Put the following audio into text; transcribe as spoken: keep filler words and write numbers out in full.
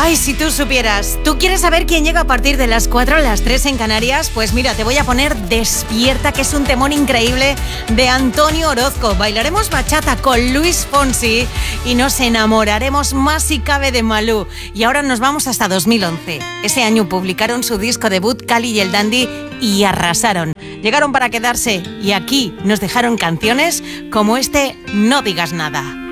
Ay, si tú supieras. ¿Tú quieres saber quién llega a partir de las cuatro a las tres en Canarias? Pues mira, te voy a poner Despierta, que es un temón increíble de Antonio Orozco. Bailaremos bachata con Luis Fonsi y nos enamoraremos más si cabe de Malú. Y ahora nos vamos hasta dos mil once. Ese año publicaron su disco debut Cali y el Dandy y arrasaron. Llegaron para quedarse y aquí nos dejaron canciones como este No digas nada.